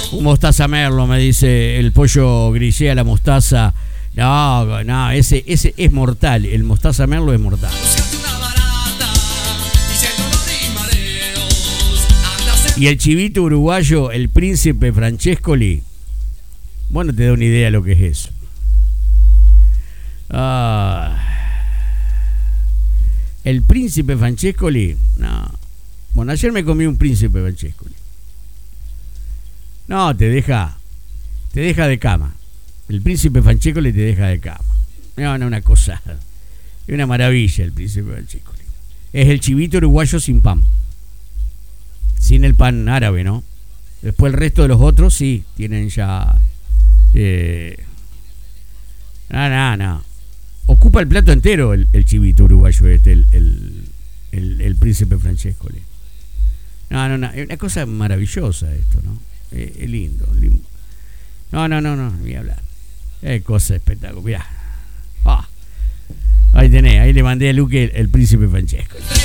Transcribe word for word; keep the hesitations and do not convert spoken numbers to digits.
Un mostaza merlo, me dice el pollo grisea, la mostaza. No, no, ese, ese es mortal. El mostaza merlo es mortal. Y el chivito uruguayo, el príncipe Francescoli. Bueno, te da una idea de lo que es eso. Ah, el príncipe Francescoli. No. Bueno, ayer me comí un príncipe Francescoli. No, te deja. Te deja de cama. El príncipe Francescoli te deja de cama. No, no, una cosa. Es una maravilla el príncipe Francescoli. Es el chivito uruguayo sin pan. Sin el pan árabe, ¿no? Después el resto de los otros sí tienen ya. Eh, no, no, no. Ocupa el plato entero el, el chivito uruguayo este, el, el, el, el príncipe Francescoli. No, no, no. Es una cosa maravillosa esto, ¿no? Es, es lindo, lindo. No, no, no, no. Voy a hablar. Es cosa espectacular. Mirá. Ah. Ahí tenés, ahí le mandé a Luque el, el príncipe Francescoli.